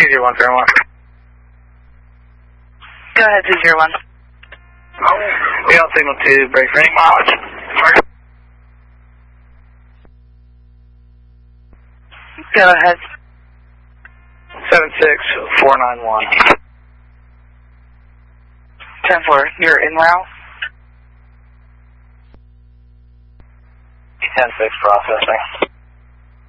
201 Fairmont. Go ahead, 201. We on signal 2, break for any mileage. Go ahead. 76491. 10-4, you're en route. 10-6 processing.